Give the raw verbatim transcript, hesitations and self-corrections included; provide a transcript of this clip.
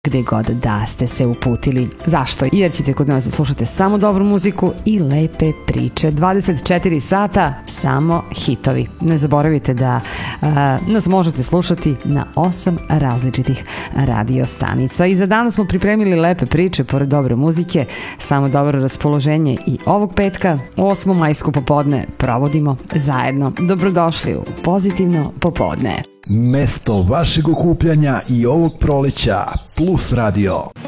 gde god da ste se uputili. Zašto? Jer ćete kod nas da slušate samo dobru muziku i lepe priče. dvadeset četiri sata, samo hitovi. Ne zaboravite da uh, nas možete slušati na osam različitih radio stanica. I za danas smo pripremili lepe priče, pored dobre muzike, samo dobro raspoloženje i ovog petka, osmo majsko popodne, provodimo zajedno. Dobrodošli u Pozitivno popodne. Mesto vašeg okupljanja i ovog proleća Plus Radio.